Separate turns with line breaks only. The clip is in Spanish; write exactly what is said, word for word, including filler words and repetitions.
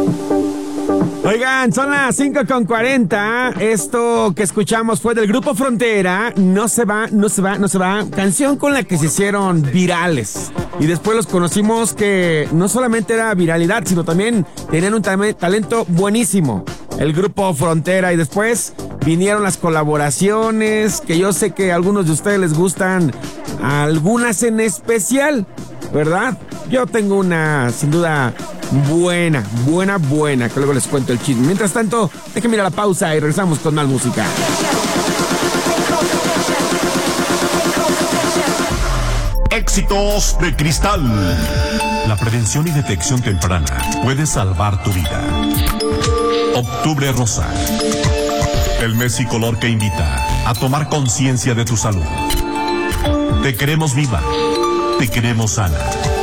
Oigan, son las cinco con cuarenta. Esto que escuchamos fue del Grupo Frontera. No se va, no se va, no se va. Canción con la que se hicieron virales. Y después los conocimos que no solamente era viralidad, sino también tenían un tam- talento buenísimo. El Grupo Frontera. Y después vinieron las colaboraciones, que yo sé que a algunos de ustedes les gustan, algunas en especial, ¿verdad? Yo tengo una, sin duda, buena, buena, buena, que luego les cuento el chisme. Mientras tanto, déjenme ir a la pausa y regresamos con más música.
Éxitos de Cristal. La prevención y detección temprana puede salvar tu vida. Octubre Rosa. El mes y color que invita a tomar conciencia de tu salud. Te queremos viva. Te queremos sana.